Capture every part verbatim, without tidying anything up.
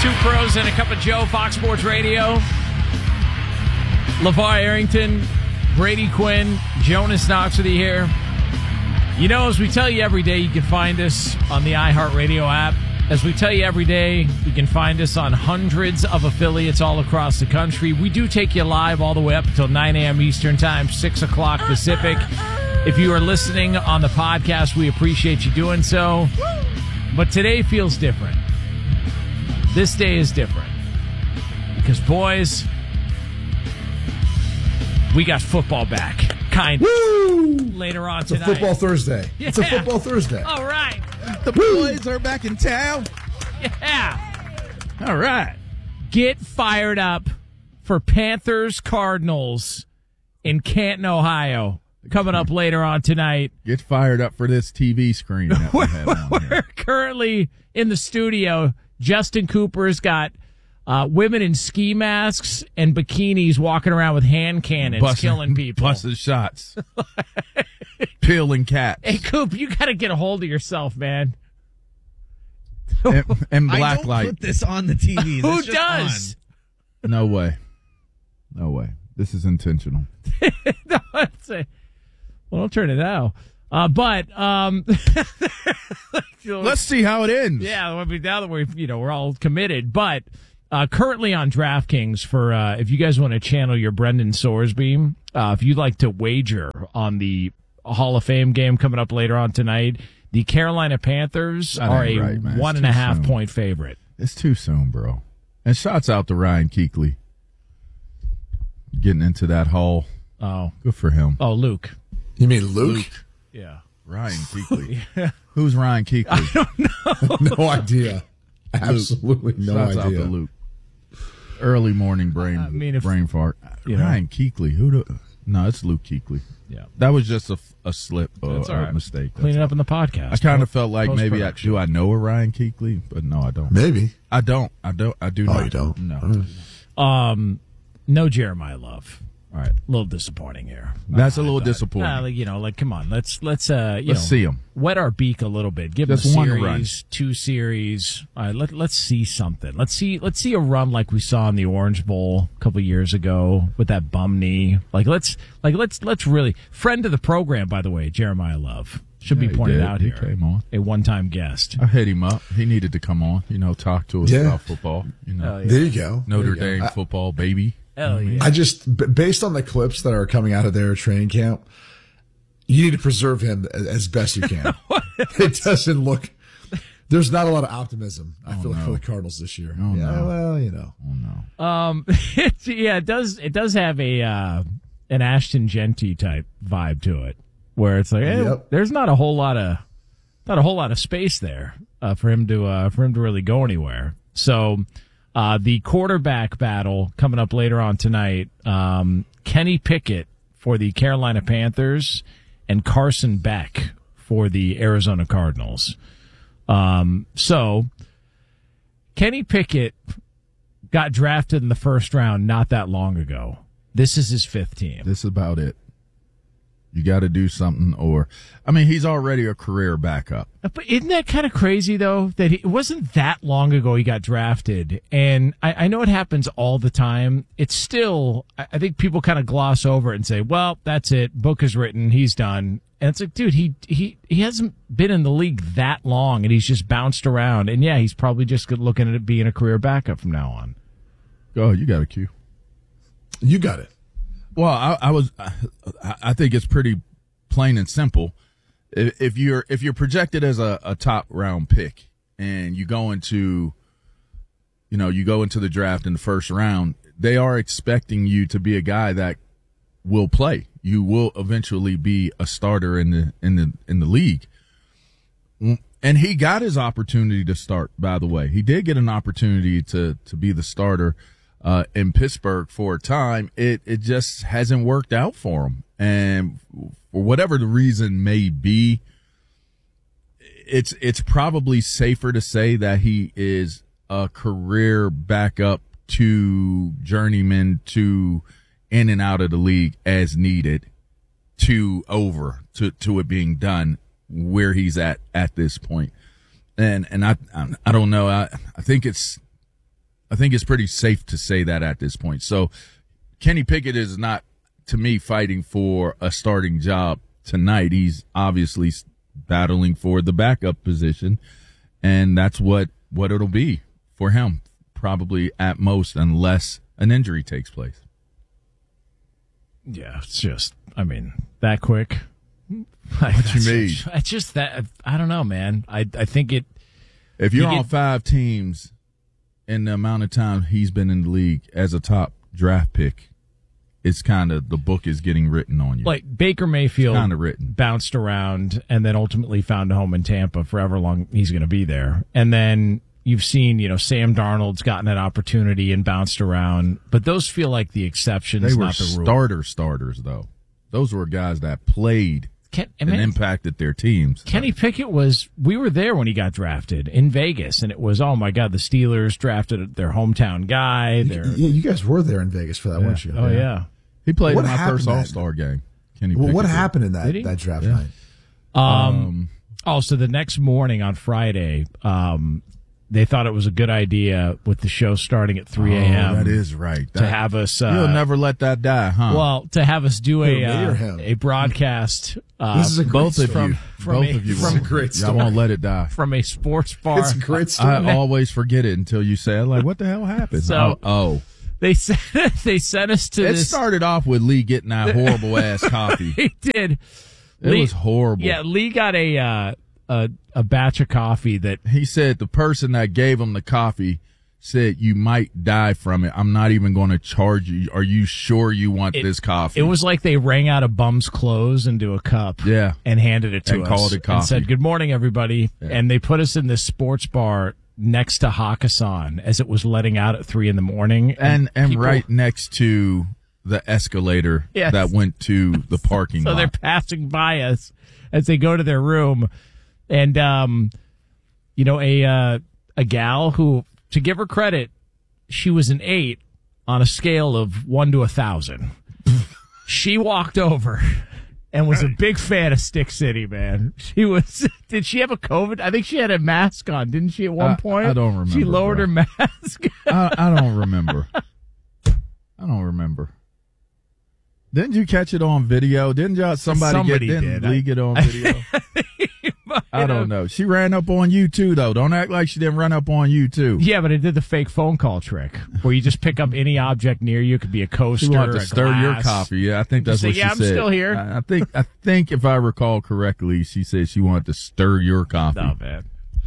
Two pros and a cup of Joe, Fox Sports Radio. LeVar Arrington, Brady Quinn, Jonas Knoxworthy here. You know, as we tell you every day, you can find us on the iHeartRadio app. As we tell you every day, you can find us on hundreds of affiliates all across the country. We do take you live all the way up until nine a.m. Eastern Time, six o'clock Pacific. If you are listening on the podcast, we appreciate you doing so. But today feels different. This day is different. Because, boys, we got football back. Kind of. Woo! Later on it's tonight. It's a football Thursday. Yeah. It's a football Thursday. All right. The boys are back in town. Yeah. All right. Get fired up for Panthers Cardinals in Canton, Ohio. Coming up later on tonight. Get fired up for this T V screen that we have on We're here. currently in the studio. Justin Cooper's got uh, women in ski masks and bikinis walking around with hand cannons, Busting, killing people. Busting shots. Peeling cats. Hey, Coop, you got to get a hold of yourself, man. And, and black I don't light. put this on the T V. Who This just does? on. No way. No way. This is intentional. No, I'd say, well, don't turn it now. Uh, but um, let's see how it ends. Yeah, I mean, now that we're you know we're all committed, but uh, currently on DraftKings for uh, if you guys want to channel your Brendan Sorsby, uh, if you'd like to wager on the Hall of Fame game coming up later on tonight, the Carolina Panthers That are a ain't right, man. one It's and a too half soon. point favorite. It's too soon, bro. And shouts out to Ryan Keekley. Getting into that hall. Oh, Good for him. oh, Luke. You mean Luke? Luke. Yeah. Ryan Keekley. Who's Ryan Keekley? I don't know. No idea. Absolutely no Shouts idea. out to Luke. Early morning brain I mean, if- brain fart. you know. Ryan Keekley. Who do? No, it's Luke Keekley. Yeah. That was just a, a slip or That's all a right. mistake. Clean That's it up in the podcast. I kind of felt like maybe I, Post-production. do I know a Ryan Keekley, but no, I don't. Maybe. I don't. I don't. I do Oh, not. you don't? No. Um, no Jeremiah Love. All right, a little disappointing here. That's a little But, disappointing. uh, like, you know, like come on, let's let's uh, you Let's know, see 'em. wet our beak a little bit. Give Just them a one series, run. two series. All right, let let's see something. Let's see let's see a run like we saw in the Orange Bowl a couple years ago with that bum knee. Like let's like let's let's really friend of the program, by the way, Jeremiah Love should Yeah, be he pointed did. out He here. came on. A one-time guest. I hit him up. He needed to come on, you know, talk to us Yeah. about football. You know, Oh, yeah. There you go. Notre There you go. Dame football, baby. Hell yeah. I just, b- based on the clips that are coming out of their training camp, you need to preserve him a- as best you can. It doesn't look. There's not a lot of optimism. I feel like no. for the Cardinals this year. Oh, yeah, no. well, you know. Oh no. Um, it, yeah, it does. It does have a uh, an Ashton Genty type vibe to it, where it's like, hey, Yep. there's not a whole lot of not a whole lot of space there uh, for him to uh, for him to really go anywhere. So, uh, the quarterback battle coming up later on tonight. Um, Kenny Pickett for the Carolina Panthers and Carson Beck for the Arizona Cardinals. Um, so Kenny Pickett got drafted in the first round not that long ago. This is his fifth team. This is about it. You got to do something, or I mean, he's already a career backup. But isn't that kind of crazy, though, that he, it wasn't that long ago he got drafted? And I, I know it happens all the time. It's still, I I think people kind of gloss over it and say, well, that's it. Book is written. He's done. And it's like, dude, he, he, he hasn't been in the league that long, and he's just bounced around. And, yeah, he's probably just looking at it being a career backup from now on. Oh, you got a cue. You got it. Well, I, I was. I, I think it's pretty plain and simple. If, if you're if you're projected as a, a top round pick and you go into, you know, you go into the draft in the first round, they are expecting you to be a guy that will play. You will eventually be a starter in the in the in the league. And he got his opportunity to start. By the way, he did get an opportunity to to be the starter Uh, in Pittsburgh for a time. It it just hasn't worked out for him, and for whatever the reason may be, it's it's probably safer to say that he is a career backup to journeyman to in and out of the league as needed to over to to it being done where he's at at this point. And and I I don't know. I I think it's I think it's pretty safe to say that at this point. So Kenny Pickett is not, to me, fighting for a starting job tonight. He's obviously battling for the backup position, and that's what, what it'll be for him, probably at most, unless an injury takes place. Yeah, it's just, I mean, that quick. What you mean? It's just that, I don't know, man. I I think it. If you're you on get, five teams in the amount of time he's been in the league as a top draft pick, it's kind of, the book is getting written on you. Like Baker Mayfield kind of written. Bounced around and then ultimately found a home in Tampa for however long he's going to be there. And then you've seen, you know, Sam Darnold's gotten that opportunity and bounced around, but those feel like the exceptions, They were not the rule. starter starters, though. Those were guys that played Ken, and man, impacted their teams. Kenny Pickett was, we were there when he got drafted in Vegas, and it was, oh my God, the Steelers drafted their hometown guy. Their, Yeah, you guys were there in Vegas for that, Yeah. weren't you? oh, yeah. He played What in my happened first that All-Star game. Kenny Well, Pickett what did. happened in Did he? that, that draft Yeah. night? Um, Um, oh, so the next morning on Friday, um, they thought it was a good idea with the show starting at three a.m. Oh, that is right. to That- have us. Uh, You'll never let that die, huh? Well, to have us do Who, a me or uh, him? a broadcast uh, This is a great both of story. you, from both a- of you, from- won't. It's a great Y'all story. won't let it die. from a sports bar. It's a great story. I always forget it until you say it. Like, what the hell happened? So- oh, oh. They sent they sent us to It this. started off with Lee getting that horrible ass coffee. He did. It Lee- was horrible. Yeah, Lee got a uh, a a batch of coffee that He said the person that gave him the coffee said, you might die from it. I'm not even going to charge you. Are you sure you want It- this coffee? it was like they rang out a bum's clothes into a cup. Yeah. and handed it to And us called it and coffee. said, "Good morning, everybody." Yeah. And they put us in this sports bar next to Hakkasan as it was letting out at three in the morning, and and people- right next to the escalator Yes. that went to the parking So lot. they're passing by us as they go to their room, and um, you know, a uh, a gal who, to give her credit, she was an eight on a scale of one to a thousand. She walked over and was a big fan of Stick City, man. She was. Did she have a COVID? I think she had a mask on, didn't she? At one I- point, I don't She remember, lowered bro. her mask. I, I don't remember. I don't remember. Didn't you catch it on video? Didn't y'all somebody, Somebody get didn't did. Lee get on video? I don't know. She ran up on you too, though. Don't act like she didn't run up on you too. Yeah, but it did the fake phone call trick where you just pick up any object near you. It could be a coaster, She wanted to a stir your glass. coffee. Yeah, I think that's Just what say, she "Yeah, I'm said. still here." I, I think I think if I recall correctly, she said she wanted to stir your coffee. Oh, man.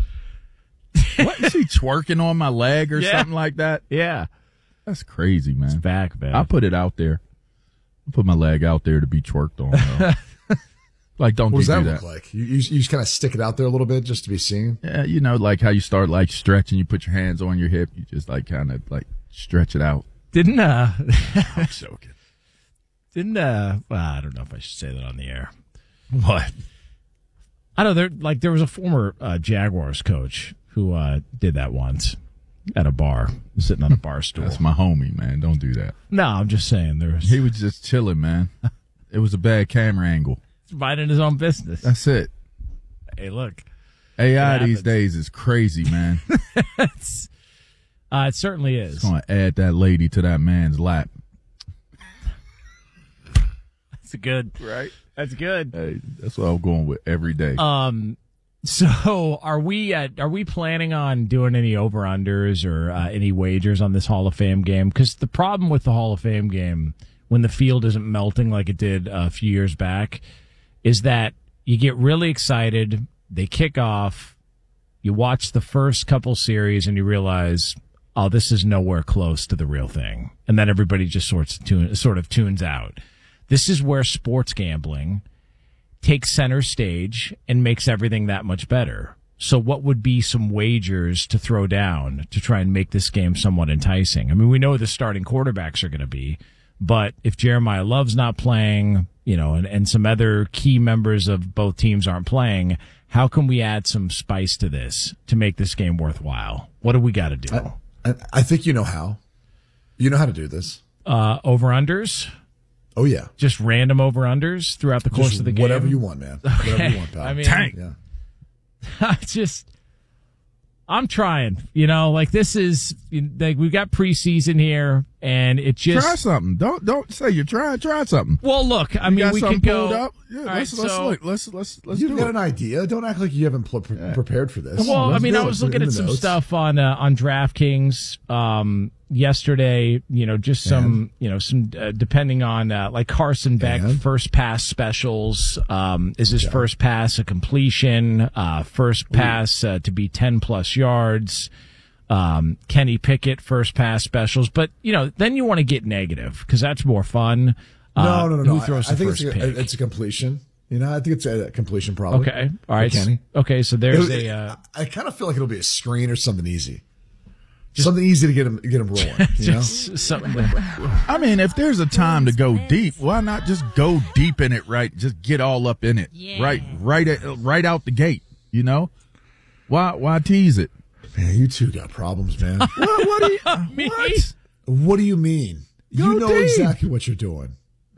What is she twerking on my leg or Yeah. something like that? Yeah. That's crazy, man. Back, man. I put it out there. I put my leg out there to be twerked on. Though. Like, don't What does you that do look that? like? You, you, you just kind of stick it out there a little bit just to be seen? Yeah, you know, like how you start like stretching. You put your hands on your hip. You just like kind of like stretch it out. Didn't, uh, I'm joking. didn't, uh, well, I don't know if I should say that on the air. What? I know there, like, there was a former uh, Jaguars coach who uh, did that once at a bar, sitting on a bar stool. That's my homie, man. Don't do that. No, I'm just saying there was, He was just chilling, man. It was a bad camera angle. minding his own business. That's it. Hey, look, A I It these happens. days is crazy, man. it's, uh, it certainly is. It's going to add that lady to that man's lap. That's a good, Right? that's good. Hey, that's what I'm going with every day. Um, so are we uh, are we planning on doing any over unders or uh, any wagers on this Hall of Fame game? Because the problem with the Hall of Fame game, when the field isn't melting like it did a few years back, is that you get really excited. They kick off. You watch the first couple series and you realize, oh, this is nowhere close to the real thing, and then everybody just sorts of tune, sort of tunes out. This is where sports gambling takes center stage and makes everything that much better. So what would be some wagers to throw down to try and make this game somewhat enticing? I mean, we know who the starting quarterbacks are going to be, but if Jeremiah Love's not playing, you know, and, and some other key members of both teams aren't playing, how can we add some spice to this to make this game worthwhile? What do we got to do? I, I, I think you know how. You know how to do this. Uh, over-unders? Oh, yeah. Just random over-unders throughout the course Just of the game? whatever you want, man. Whatever you want, pal. I mean, Tank. Yeah. I just, I'm trying. You know, like this is like we've got preseason here, and it just try something. Don't don't say you're trying. Try something. Well, look, I you mean, got we something could go. pulled up? Yeah, All let's right, let's so, look. Let's let's let's You've do got it. an idea. Don't act like you haven't pl- pre- prepared for this. Well, Let's I mean, do I it. was Put it looking in at the some notes. stuff on uh, on DraftKings um, yesterday. You know, just some, And? you know, some uh, depending on uh, like Carson Beck And? first pass specials. Um, is his first pass a completion? Uh, first pass uh, to be ten plus yards. Um, Kenny Pickett first pass specials, but you know, then you want to get negative because that's more fun. No, Uh, no, no, no. Who throws I, I the think first it's a, pick? it's a completion. You know, I think it's a completion probably. Okay, all right. For Kenny. Okay, so there's It- a. Uh, I, I kind of feel like it'll be a screen or something easy. Something easy to get him get him rolling. You know? just something. That, I mean, if there's a time to go deep, why not just go deep in it? Right, just get all up in it. Yeah. Right, right, at, right out the gate. You know, why why tease it? Man, you two got problems, man. What, what do you? Me? What? What do you mean? Go You know deep. exactly what you're doing.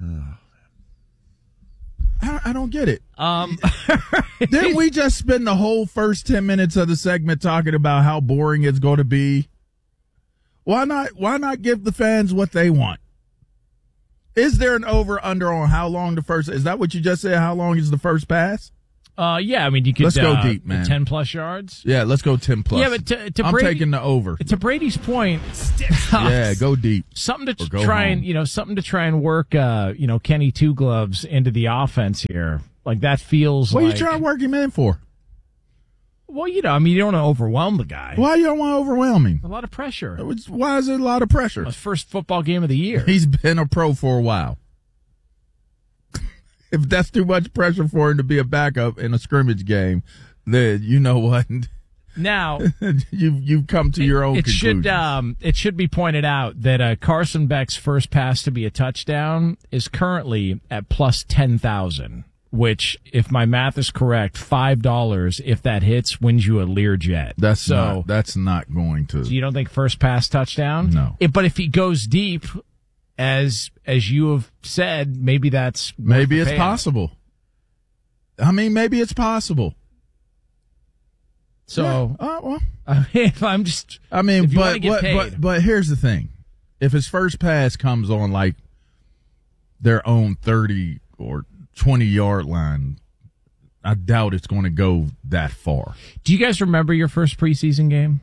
I, I don't get it. um, Didn't we just spend the whole first ten minutes of the segment talking about how boring it's going to be? Why not? Why not give the fans what they want? Is there an over under on how long the first? Is that what you just said? How long is the first pass? uh, yeah, I mean, you could Let's go uh, deep, man. ten plus yards. Yeah, let's go ten plus. Yeah, but to, to I'm Brady, taking the over. to Brady's point, Yeah, go deep. something to Or go try home. and you know something to try and work uh, you know Kenny Two Gloves into the offense here. Like that feels What like are you trying to work him in for? well, you know, I mean, you don't want to overwhelm the guy. Why you don't want to overwhelm him? A lot of pressure. It's- Why is it a lot of pressure? His first football game of the year. He's been a pro for a while. If that's too much pressure for him to be a backup in a scrimmage game, then you know what? Now, you you've come to your own it conclusion. should um, it should be pointed out that uh, Carson Beck's first pass to be a touchdown is currently at plus ten thousand, which, if my math is correct, five dollars if that hits wins you a Learjet. that's so. not that's not going to. So you don't think first pass touchdown? No. It- but if he goes deep, as as you have said, maybe that's worth Maybe the it's payout. possible. I mean, maybe it's possible. So Yeah. Uh, well, I mean, if I'm just, I mean, If you wanna but get what, paid. but but here's the thing: if his first pass comes on like their own thirty or twenty yard line, I doubt it's going to go that far. do you guys remember your first preseason game?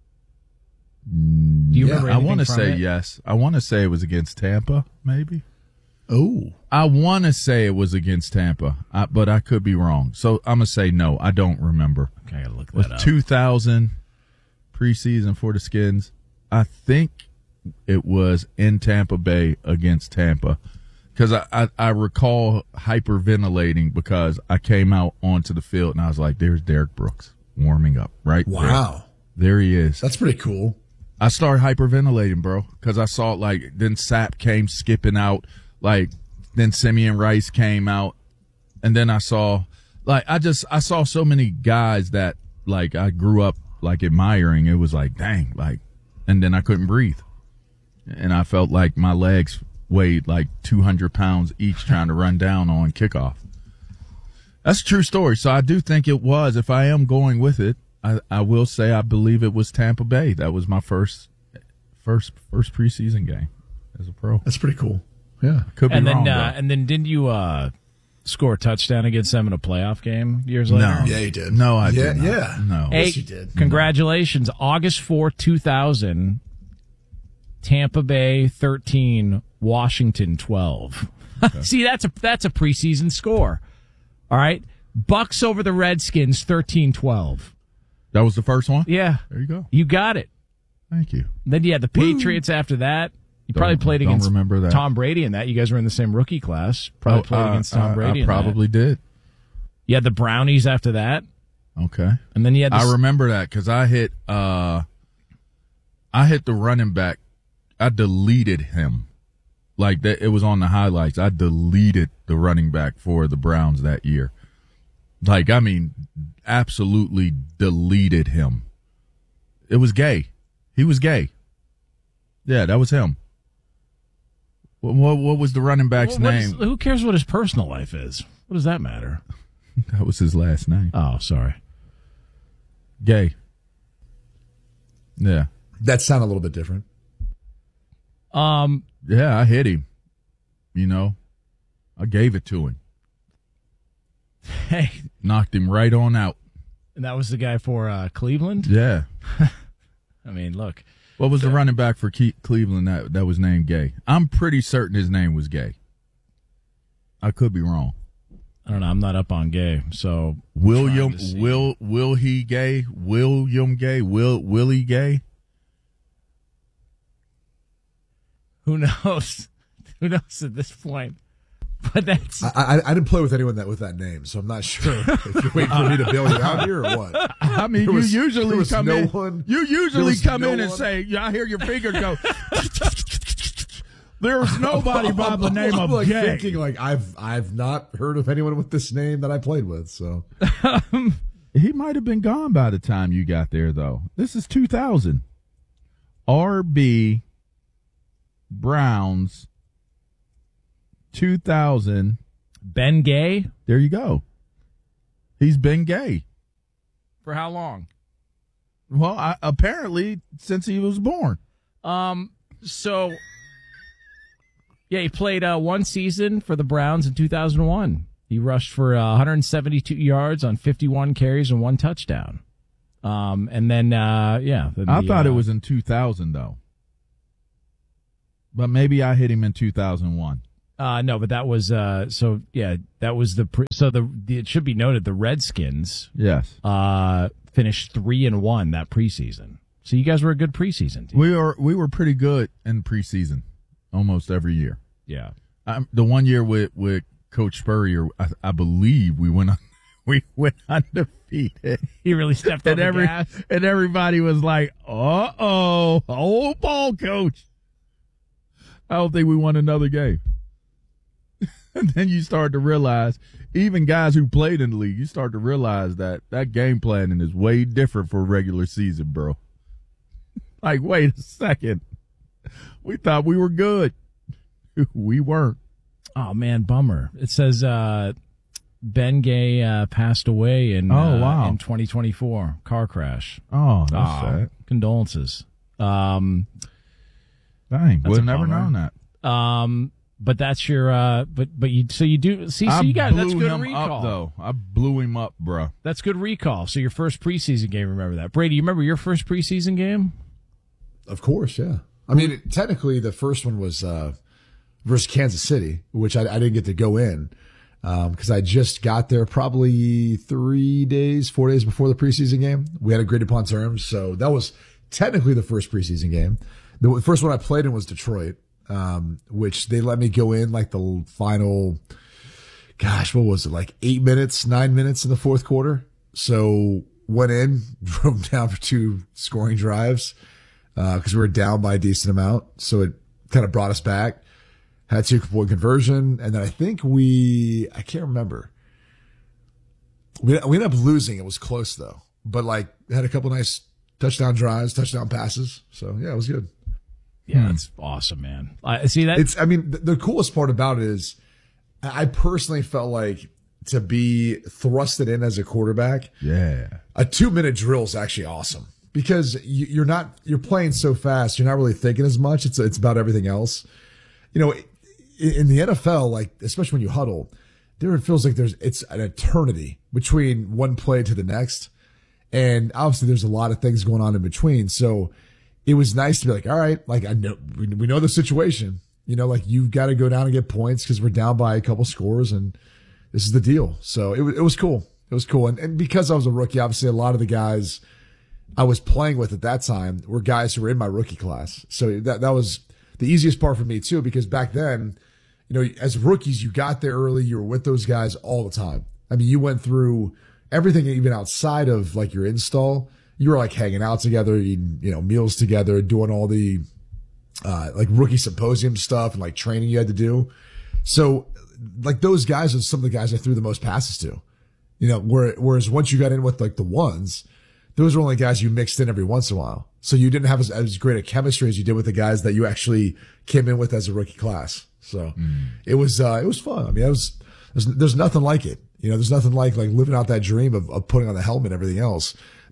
Do you Yeah, remember? I want to anything from say it? yes. I want to say it was against Tampa, maybe. Oh, I want to say it was against Tampa, I, but I could be wrong. So I'm gonna say no. I don't remember. Okay, I gotta look It was that up. two thousand preseason for the Skins. I think it was in Tampa Bay against Tampa because I, I, I recall hyperventilating because I came out onto the field and I was like, "There's Derek Brooks warming up, right? wow. there, there he is." That's pretty cool. I started hyperventilating, bro, because I saw like then Sapp came skipping out, like then Simeon Rice came out, and then I saw like I just I saw so many guys that like I grew up like admiring. It was like dang, like, and then I couldn't breathe, and I felt like my legs weighed like two hundred pounds each trying to run down on kickoff. That's a true story. So I do think it was. If I am going with it, I, I will say I believe it was Tampa Bay. That was my first first first preseason game as a pro. That's pretty cool. Yeah. Could be and then wrong. uh, though. and then didn't you uh, score a touchdown against them in a playoff game years later? No. Yeah, you did. No, I yeah, did not. Yeah. No. Hey, Yes, you did. Congratulations, August fourth, two thousand. Tampa Bay thirteen, Washington twelve. See, that's a that's a preseason score. All right, Bucks over the Redskins thirteen twelve. That was the first one? Yeah, There you go. you got it. Thank you. Then you had the Patriots after that. You Don't- probably played don't against remember that. Tom Brady in that. You guys were in the same rookie class. Probably Oh, played uh, against Tom I- Brady. I, in that. probably did. You had the Brownies after that, Okay. and then you had the I remember that because I hit uh, I hit the running back. I deleted him. Like that, it was on the highlights. I deleted the running back for the Browns that year. Like, I mean, absolutely deleted him. It was gay. He was gay. Yeah, that was him. What, what, what was the running back's Well, what is- name? who cares what his personal life is? What does that matter? That was his last name. Oh, sorry. Gay. Yeah. That sounded a little bit different. Um. Yeah, I hit him. You know, I gave it to him. Hey. Knocked him right on out. And that was the guy for uh, Cleveland? Yeah. I mean, look. What was the running back for Ke- Cleveland that, that was named Gay? I'm pretty certain his name was Gay. I could be wrong. I don't know. I'm not up on Gay, so William will will he Gay? William Gay? Will Willie Gay? Who knows? Who knows at this point? But that's I, I, I didn't play with anyone that with that name, so I'm not sure if you're waiting for me to bail you out here or what. I mean, There was- you usually there was come no in. one- you there usually was come no in and one- say, "Yeah, I hear your finger go." There's nobody by the name I'm of like Gay. thinking like I've I've not heard of anyone with this name that I played with. So He might have been gone by the time you got there, though. This is two thousand. R B Browns two thousand. Ben Gay? There you go. He's been gay. For how long? Well, I, apparently since he was born. Um. So, yeah, he played uh, one season for the Browns in two thousand one. He rushed for uh, one hundred seventy-two yards on fifty-one carries and one touchdown. Um, and then, uh, yeah. Then I the, thought uh, it was in two thousand, though. But maybe I hit him in two thousand one. Uh, no, but that was uh, so yeah, that was the pre- so the, the it should be noted the Redskins Yes. uh finished three and one that preseason. So you guys were a good preseason team. We were we were pretty good in preseason almost every year. Yeah, Um, the one year with, with Coach Spurrier, I, I believe we went on, we went undefeated. he really stepped on And the every gas. and everybody was like, "Uh oh, old ball coach." I don't think we won another game. And then you start to realize, even guys who played in the league, you start to realize that that game planning is way different for a regular season, bro. Like, wait a second. We thought we were good. We weren't. Oh man, bummer. It says uh, Ben Gay uh, passed away in Oh, uh, wow. in twenty twenty-four car crash. Oh, that's Aw, sad. condolences. Um, Dang, That's would a have never bummer. known that. um, but that's your uh, but but you so you do see so I you got that's blew good him recall up, though. I blew him up, bro. That's good recall. So your first preseason game, remember that, Brady? You remember your first preseason game? of course, yeah. I mean, technically, the first one was uh, versus Kansas City, which I, I didn't get to go in because I just got there probably three days, four days before the preseason game. We had agreed upon terms, so that was technically the first preseason game. The first one I played in was Detroit, um, which they let me go in like the final, gosh, what was it, like eight minutes, nine minutes in the fourth quarter. So went in, drove down for two scoring drives because we were down by a decent amount. So it kind of brought us back. Had two point conversion, and then I think we, I can't remember. We, we ended up losing. It was close though, but like had a couple nice touchdown drives, touchdown passes. So yeah, it was good. Yeah, that's awesome, man. I see that. It's, I mean, the, the coolest part about it is I personally felt like to be thrusted in as a quarterback, Yeah. a two minute drill is actually awesome because you, you're not, you're playing so fast. You're not really thinking as much. It's, it's about everything else. You know, in, in the N F L, like, especially when you huddle, there it feels like there's, it's an eternity between one play to the next. And obviously there's a lot of things going on in between. So it was nice to be like, all right, like I know, we, we know the situation, you know, like you've got to go down and get points because we're down by a couple scores and this is the deal. So it was, it was cool. It was cool. And, and because I was a rookie, obviously a lot of the guys I was playing with at that time were guys who were in my rookie class. So that, that was the easiest part for me too, because back then, you know, as rookies, you got there early. You were with those guys all the time. I mean, you went through everything, even outside of like your install. You were like hanging out together, eating, you know, meals together, doing all the, uh, like rookie symposium stuff and like training you had to do. So like those guys are some of the guys I threw the most passes to, you know, where, whereas once you got in with like the ones, those were only guys you mixed in every once in a while. So you didn't have as, as great a chemistry as you did with the guys that you actually came in with as a rookie class. So mm. it was, uh, it was fun. I mean, it was, there's, there's nothing like it. You know, there's nothing like, like living out that dream of, of putting on the helmet and everything else.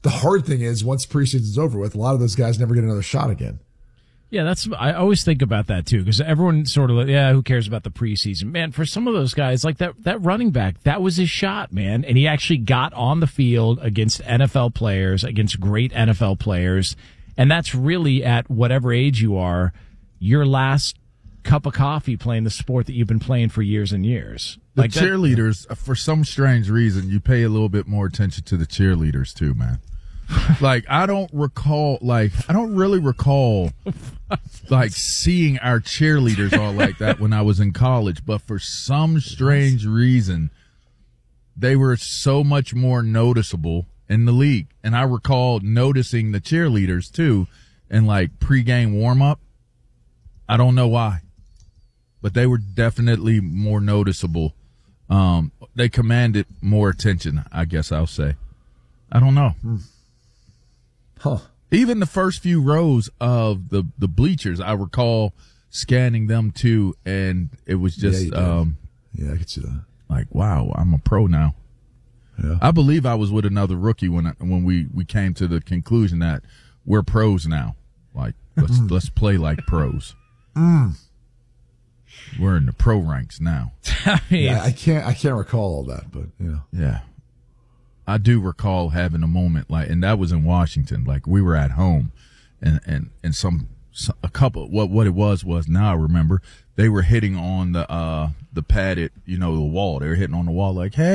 the hard thing is once preseason's over with, a lot of those guys never get another shot again. Yeah, that's. I always think about that too, because everyone sort of, yeah, who cares about the preseason? Man, for some of those guys, like that that running back, that was his shot, man, and he actually got on the field against N F L players, against great N F L players, and that's really at whatever age you are, your last cup of coffee playing the sport that you've been playing for years and years. The Like that- cheerleaders, for some strange reason, you pay a little bit more attention to the cheerleaders too, man. Like, I don't recall, like, I don't really recall, like, seeing our cheerleaders all like that when I was in college, but for some strange reason, they were so much more noticeable in the league. And I recall noticing the cheerleaders too in, like, pregame warm-up. I don't know why, but they were definitely more noticeable. Um, they commanded more attention, I guess I'll say. I don't know. Hmm. Huh. Even the first few rows of the, the bleachers, I recall scanning them too, and it was Yeah, just you did. um, Yeah, I could see that. like, wow, I'm a pro now. Yeah. I believe I was with another rookie when I, when we, we came to the conclusion that we're pros now. Like, let's let's play like pros. Mm. We're in the pro ranks now. I mean, Yeah, I can't I can't recall all that, but you know. Yeah. I do recall having a moment like, and that was in Washington. Like, we were at home, and and and some, some a couple. What what it was was now I remember they were hitting on the uh the padded, you know, the wall. They were hitting on the wall like, hey.